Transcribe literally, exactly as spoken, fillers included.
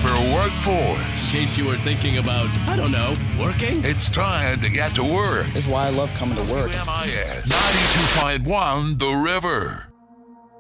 River workforce. In case you were thinking about, I don't know, working? It's time to get to work. This is why I love coming to work. W M I S ninety-two point one The River.